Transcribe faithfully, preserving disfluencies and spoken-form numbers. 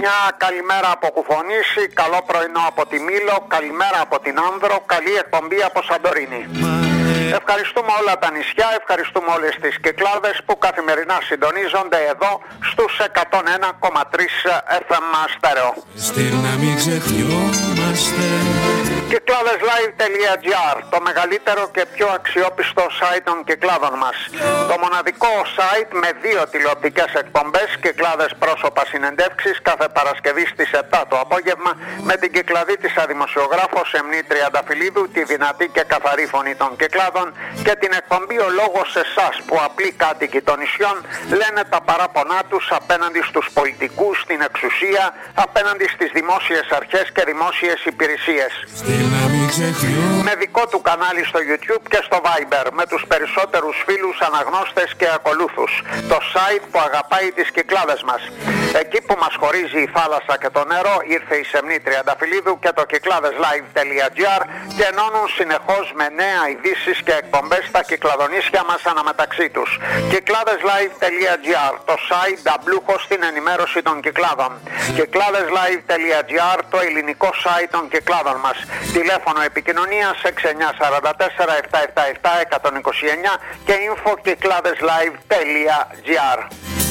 Μια καλημέρα από Κουφονήσι, καλό πρωινό από τη Μήλο, καλημέρα από την Άνδρο, καλή εκπομπή από Σαντορίνη. Ευχαριστούμε όλα τα νησιά, ευχαριστούμε όλες τις Κυκλάδες που καθημερινά συντονίζονται εδώ στους εκατόν ένα κόμμα τρία εφ εμ στέρεο. Κυκλάδεσlive.gr, το μεγαλύτερο και πιο αξιόπιστο site των Κυκλάδων μας. Το μοναδικό site με δύο τηλεοπτικές εκπομπές, Κυκλάδες πρόσωπα συνεντεύξεις, κάθε Παρασκευή στις επτά το απόγευμα, με την Κυκλαδίτισσα δημοσιογράφο Σεμνή Τριανταφυλλίδου, τη δυνατή και καθαρή φωνή των Κυκλάδων, και την εκπομπή «Ο λόγος σε εσάς», που απλοί κάτοικοι των νησιών λένε τα παράπονά τους απέναντι στους πολιτικούς, στην εξουσία, απέναντι στις δημόσιες αρχές και δημόσιες υπηρεσίες. Με δικό του κανάλι στο YouTube και στο Viber, με τους περισσότερους φίλους, αναγνώστες και ακολούθους. Το site που αγαπάει τις Κυκλάδες μας. Εκεί που μας χωρίζει η θάλασσα και το νερό, ήρθε η Σεμνή Τριανταφυλλίδου και το κυκλάδεσlive.gr και ενώνουν συνεχώς με νέα ειδήσεις και εκπομπές τα κυκλαδονήσια μας αναμεταξύ τους. κυκλάδεσlive.gr, το site νταμπλούχο στην ενημέρωση των Κυκλάδων. κυκλάδεσlive.gr, το ελληνικό site των Κυκλάδων μας. Τηλέφωνο επικοινωνίας έξι εννιά τέσσερα τέσσερα επτά επτά επτά ένα δύο εννιά και info κυκλάδεσlive.gr.